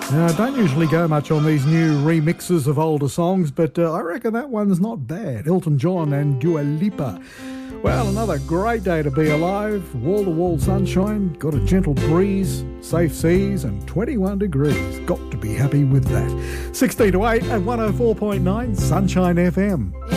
Now, I don't usually go much on these new remixes of older songs, but I reckon that one's not bad. Elton John and Dua Lipa. Well, another great day to be alive. Wall-to-wall sunshine, got a gentle breeze, safe seas and 21 degrees. Got to be happy with that. 16 to 8 at 104.9 Sunshine FM.